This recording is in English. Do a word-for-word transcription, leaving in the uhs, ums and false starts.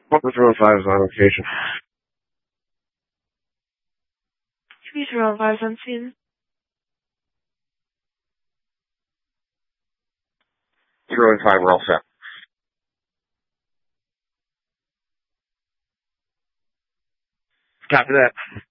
Zero five is on location. three zero five on scene. Zero and five, we're all set. Copy that.